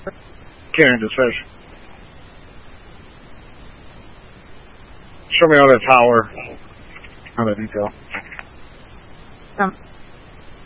Carrying this fish. Show me on the tower. On the detail.